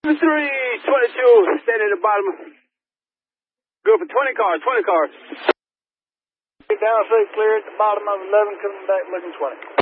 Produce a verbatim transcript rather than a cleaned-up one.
three, twenty-two, standing at the bottom. Go for twenty cars, twenty cars. Down, say clear at the bottom of eleven, coming back looking twenty.